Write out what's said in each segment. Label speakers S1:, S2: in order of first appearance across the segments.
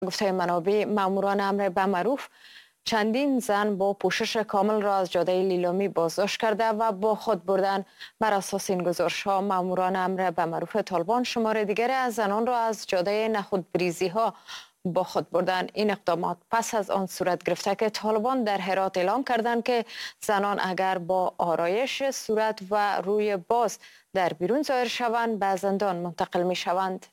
S1: گفته منابع ماموران امر به معروف چندین زن با پوشش کامل را از جاده لیلامی بازداشت کرده و با خود بردن. بر اساس این گزارش ها ماموران امر به معروف طالبان شمار دیگری از زنان را از جاده نخودبریزی ها با خود بردن. این اقدامات پس از آن صورت گرفته که طالبان در هرات اعلام کردند که زنان اگر با آرایش صورت و روی باز در بیرون ظاهر شوند به زندان منتقل می شوند.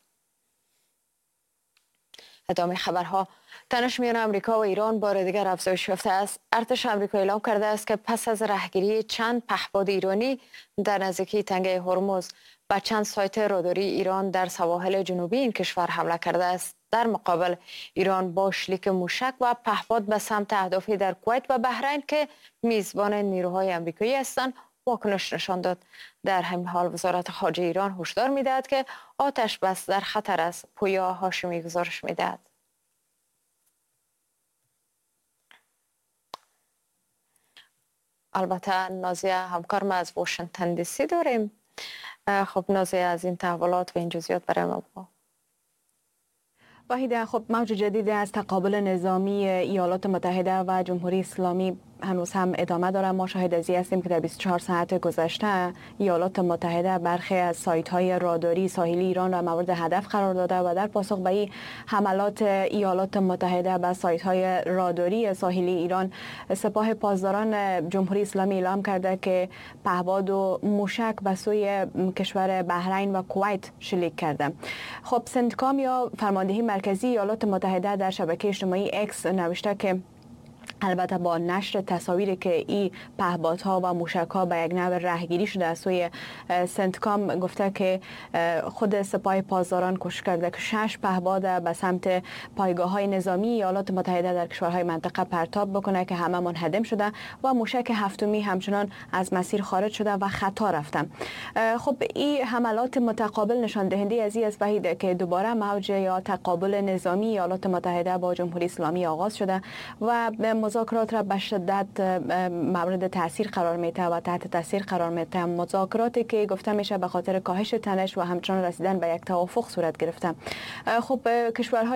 S1: ادامه خبرها. تنش میان امریکا و ایران بار دیگر افزایش یافته است. ارتش آمریکا اعلام کرده است که پس از رهگیری چند پهپاد ایرانی در نزدیکی تنگه هرمز به چند سایت راداری ایران در سواحل جنوبی این کشور حمله کرده است. در مقابل ایران با شلیک موشک و پهپاد به سمت اهدافی در کویت و بحرین که میزبان نیروهای آمریکایی هستند واکنش نشان داد. در همین حال وزارت خارجه ایران هشدار می‌دهد که آتش بس در خطر است. پویا هاشمی گزارش می‌دهد. البته نازیه همکار ما از واشنگتن دی سی داریم. خب نازیه از این تحولات و این جزئیات برای ما بگو.
S2: وحیده، خب موج جدید از تقابل نظامی ایالات متحده و جمهوری اسلامی هنوز هم ادامه داره. ما شاهد ازی هستیم که در 24 ساعت گذشته ایالات متحده برخی از سایت های راداری ساحلی ایران را مورد هدف قرار داده و در پاسخ به این حملات ایالات متحده به سایت های راداری ساحلی ایران، سپاه پاسداران جمهوری اسلامی اعلام کرده که پهپاد و موشک به سوی کشور بحرین و کویت شلیک کرده. خب سنتکام یا فرماندهی مرکزی ایالات متحده در شبکه اجتماعی اکس نوشته که البته با نشر تصاویری که این پهپادها و موشک‌ها به یک نوع رهگیری شده از سوی سنتکام، گفته که خود سپاه پاسداران کوشش کرده که 6 پهپاد به سمت پایگاه‌های نظامی ایالات متحده در کشورهای منطقه پرتاب بکنه که همه منهدم شده و موشک هفتمی همچنان از مسیر خارج شده و خطا رفته. خب این حملات متقابل نشان دهنده از این است وحید که دوباره موج یا تقابل نظامی ایالات متحده با جمهوری اسلامی آغاز شده و مذاکرات را به شدت مورد تاثیر قرار میده و تحت تاثیر قرار میده. مذاکراتی که گفته میشه به خاطر کاهش تنش و همچنان رسیدن به یک توافق صورت گرفته. خب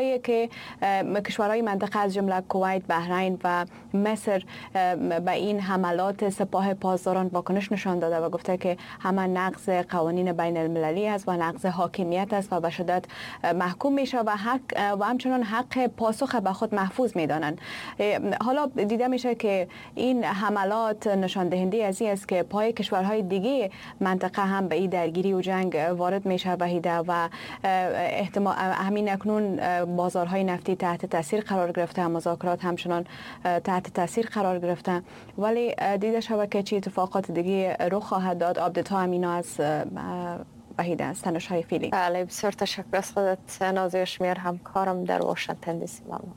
S2: کشورهای منطقه از جمله کویت، بحرین و مصر به این حملات سپاه پاسداران واکنش نشان داده و گفته که همه نقض قوانین بین المللی است و نقض حاکمیت است و به شدت محکوم میشه و همچنان حق پاسخ به خود محفوظ میدانند. حالا دیده میشه که این حملات نشان دهنده از این است که پای کشورهای دیگه منطقه هم به این درگیری و جنگ وارد میشه و احتمال همین اکنون بازارهای نفتی تحت تاثیر قرار گرفته، مذاکرات همچنان تحت تاثیر قرار گرفته، ولی دیده شود که چه اتفاقات دیگه رخ خواهد داد. آپدیت ها همینا از وحیده از تنش‌های فعلی.
S1: بله، بسیار تشکر از خودت نازیه شمیر، همکارم در واشنگتن دی سی. ممنون.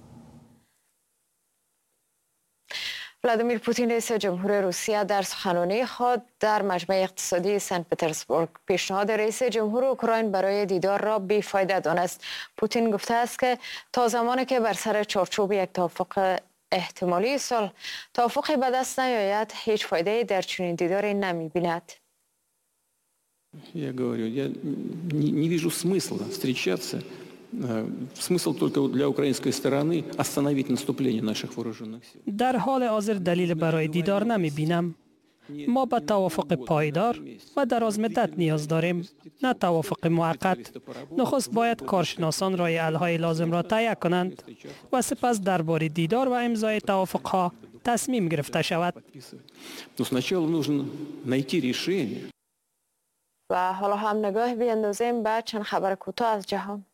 S1: ولادیمیر پوتین رئیس جمهور روسیه در سخنرانی خود در مجمع اقتصادی سنت پترزبورگ پیشنهاد رئیس جمهور اوکراین برای دیدار را بی‌فایده دانست. پوتین گفته است که تا زمانی که بر سر چارچوب یک توافق احتمالی صلح توافقی به دست نیاید هیچ فایده در چنین دیداری نمی‌بیند.
S3: Я говорю, я не вижу смысла встречаться. Смысл только для украинской стороны остановить наступление наших вооруженных сил.
S4: در حال حاضر دلیل برای دیدار نمی بینم. ما به توافق پایدار و دراز مدت نیاز داریم، نه توافق موقت. نخست باید کارشناسان راه حل‌های لازم را تهیه کنند و سپس درباره دیدار و امضای توافق‌ها تصمیم گرفته شود.
S3: Сначала нужно найти решение.
S1: و حالا هم نگاه بیاندازیم به چند خبر کوتاه از جهان.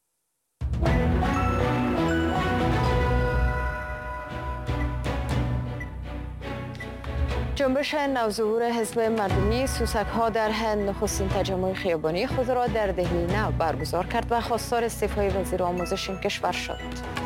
S1: جنبش نوظهور حزب مردمی سوسک‌ها در هند نخستین تجمع خیابانی خود را در دهلی نو برگزار کرد و خواستار استعفای وزیر آموزش این کشور شد.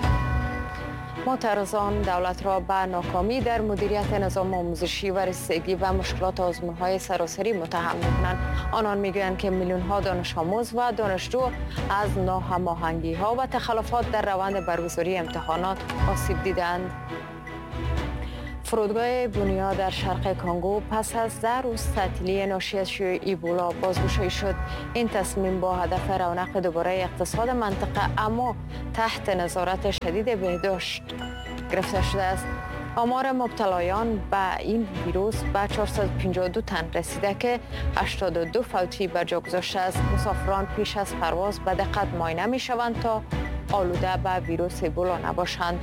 S1: معترضان دولت را به ناکامی در مدیریت نظام آموزشی و رسیدگی و مشکلات آزمون‌های سراسری متهم می‌کنند. آنان می‌گویند که میلیون‌ها دانش آموز و دانشجو از ناهماهنگی‌ها و تخلفات در روند برگزاری امتحانات آسیب دیدند. فرودگاه بونیا در شرق کانگو پس از 10 روز تعطیلی ناشی از شیوع ایبولا بازگشایی شد. این تصمیم با هدف رونق دوباره اقتصاد منطقه اما تحت نظارت شدید بهداشت گرفته شده است. آمار مبتلایان به این ویروس به 452 تن رسیده که 82 فوتی بر جا گذاشته است. مسافران پیش از پرواز به دقت معاینه می شوند تا آلوده به ویروس ایبولا نباشند.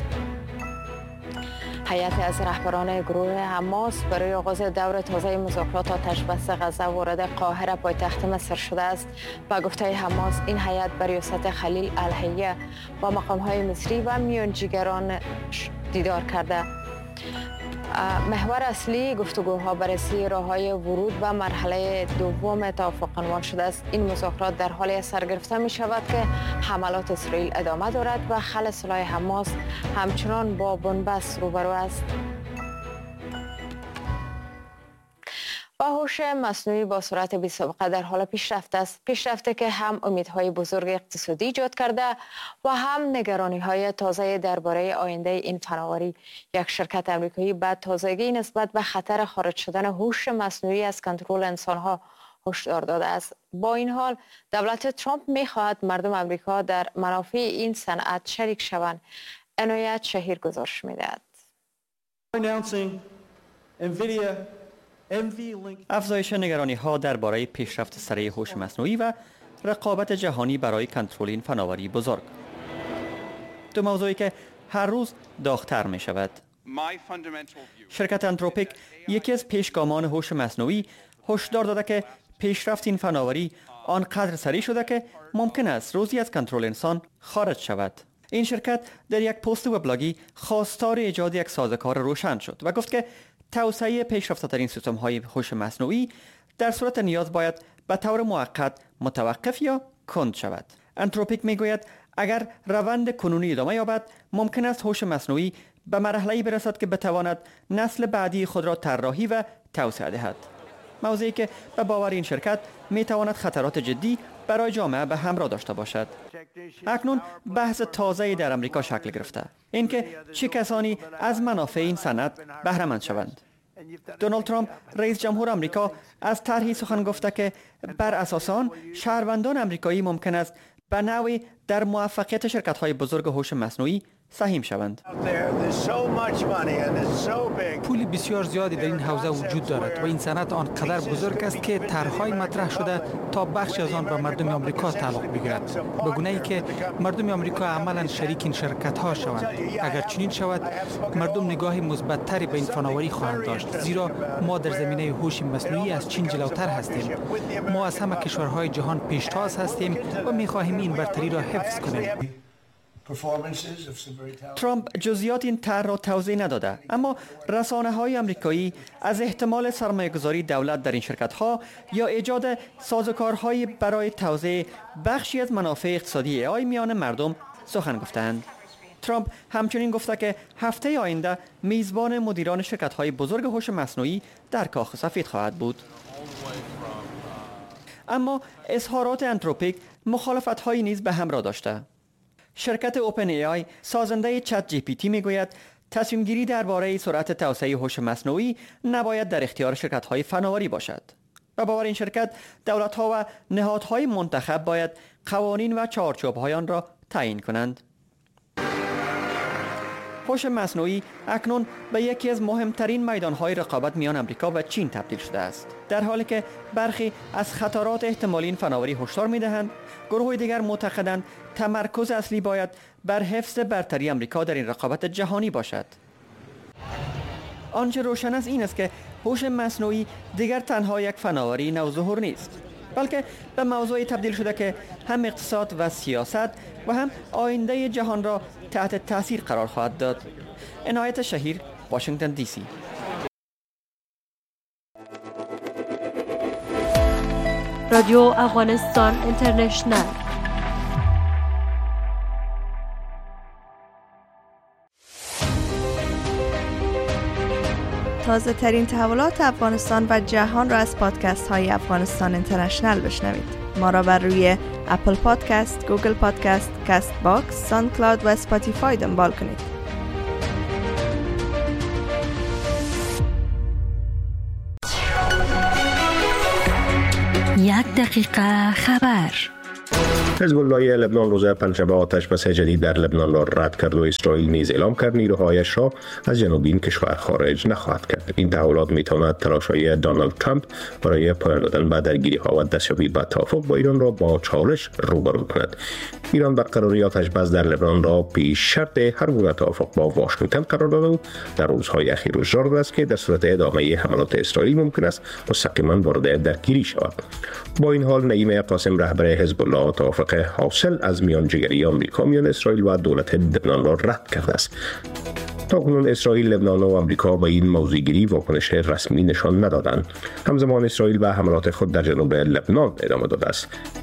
S1: هیئت از رهبران گروه حماس برای آغاز دور تازه مذاکرات آتش بس غزه وارد قاهره پایتخت مصر شده است. با گفته حماس این هیئت به ریاست خلیل الحیه با مقام‌های مصری و میانجیگران دیدار کرده. محور اصلی گفتگوها بررسی راه‌های ورود به مرحله دوم توافق عنوان شده است. این مذاکرات در حالی سر گرفته می شود که حملات اسرائیل ادامه دارد و خل سلاح حماس همچنان با بنبست روبرو است. و هوش مصنوعی با سرعت بی‌سابقه در حال پیشرفت است. پیشرفته که هم امیدهای بزرگ اقتصادی ایجاد کرده و هم نگرانی‌های تازه درباره آینده این فناوری. یک شرکت آمریکایی به تازگی نسبت به خطر خارج شدن هوش مصنوعی از کنترل انسان‌ها هشدار داده است. با این حال دولت ترامپ می‌خواهد مردم آمریکا در منافع این صنعت شریک شوند. عنایت شهیر گزارش می‌دهد.
S5: افزایش نگرانی‌ها درباره پیشرفت سریع هوش مصنوعی و رقابت جهانی برای کنترل این فناوری بزرگ. دو موضوعی که هر روز داغ‌تر می‌شود. شرکت انتروپیک، یکی از پیشگامان هوش مصنوعی، هشدار داده که پیشرفت این فناوری آنقدر سریع شده که ممکن است روزی از کنترل انسان خارج شود. این شرکت در یک پست وبلاگی خواستار ایجاد یک سازوکار روشن شد و گفت که توسعه پیشرفته‌ترین سیستم‌های هوش مصنوعی در صورت نیاز باید به طور موقت متوقف یا کند شود. انتروپیک میگوید اگر روند کنونی ادامه یابد ممکن است هوش مصنوعی به مرحله‌ای برسد که بتواند نسل بعدی خود را طراحی و توسعه دهد. موضوعی که به باور این شرکت میتواند خطرات جدی برای جامعه به همراه داشته باشد. اکنون بحث تازه‌ای در امریکا شکل گرفته، اینکه چه کسانی از منافع این صنعت بهره مند شوند. دونالد ترامپ رئیس جمهور آمریکا از طرحی سخن گفته که بر اساس آن شهروندان آمریکایی ممکن است به نوعی در موفقیت شرکت‌های بزرگ هوش مصنوعی سهیم شوند.
S6: پول بسیار زیادی در این حوزه وجود دارد و این صنعت آنقدر بزرگ است که طرح‌های مطرح شده تا بخشی از آن به مردم آمریکا تعلق بگیرد، به گونه‌ای که مردم آمریکا عملاً شریک این شرکت‌ها شوند. اگر چنین شود مردم نگاه مثبت‌تری به این فناوری خواهند داشت، زیرا ما در زمینه هوش مصنوعی از چین جلوتر هستیم. ما از همه کشورهای جهان پیشتاز هستیم و می‌خواهیم این برتری را حفظ کنیم.
S5: ترامپ جزئیات این طرح را توضیح نداده، اما رسانه‌های آمریکایی از احتمال سرمایه‌گذاری دولت در این شرکت‌ها یا ایجاد سازوکارهایی برای توزیع بخشی از منافع اقتصادی AI میان مردم سخن گفتند. ترامپ همچنین گفته که هفته آینده میزبان مدیران شرکت‌های بزرگ هوش مصنوعی در کاخ سفید خواهد بود. اما اظهارات انتروپیک مخالفت‌هایی نیز به همراه داشته. شرکت اوپن ای آی سازنده چت جی پی تی میگوید تصمیم گیری درباره سرعت توسعه هوش مصنوعی نباید در اختیار شرکت‌های فناوری باشد. و باور این شرکت دولت‌ها و نهادهای منتخب باید قوانین و چارچوب‌های آن را تعیین کنند. هوش مصنوعی اکنون به یکی از مهمترین میدان‌های رقابت میان آمریکا و چین تبدیل شده است. در حالی که برخی از خطرات احتمالی این فناوری هشدار می‌دهند، گروه دیگر معتقدند تمرکز اصلی باید بر حفظ برتری آمریکا در این رقابت جهانی باشد. آنچه روشن است این است که هوش مصنوعی دیگر تنها یک فناوری نوظهور نیست، بلکه به موضوعی تبدیل شده که هم اقتصاد و سیاست و هم آینده جهان را تحت تاثیر قرار خواهد داد. عنایت شهیر، واشنگتن دی سی.
S7: رادیو افغانستان اینترنشنل.
S8: تازه ترین تحولات افغانستان و جهان را از پادکست های افغانستان اینترنشنل بشنوید. ما را بر روی اپل پادکست، گوگل پادکست، کست باکس، ساوند کلاود و اسپاتیفای دنبال کنید.
S9: یک دقیقه خبر. حزب الله لبنان روز پنجشنبه آتشبس جدید در لبنان را رد کرد و اسرائیل نیز اعلام کرد نیروهایش را از جنوب این کشور خارج نخواهد کرد. این تحولات میتواند تلاش‌های دونالد ترامپ برای پایان دادن به درگیری‌ها و دستیابی به توافق با ایران را با چالش روبرو کند. ایران برقراری آتشبس در لبنان را پیش شرط هر گونه توافق با واشنگتن قرار داده و در روزهای اخیر هشدار داده است که در صورت ادامه حملات اسرائیل ممکن است مستقیما وارد درگیری شود. با این حال نعیم قاسم رهبر حزب الله توافق حاصل از میانجیگری آمریکا میان اسرائیل و دولت لبنان را رد کرده است. تاکنون اسرائیل، لبنان و آمریکا به این موضوعگیری واکنش رسمی نشان ندادند. همزمان اسرائیل به حملات خود در جنوب لبنان ادامه داده است.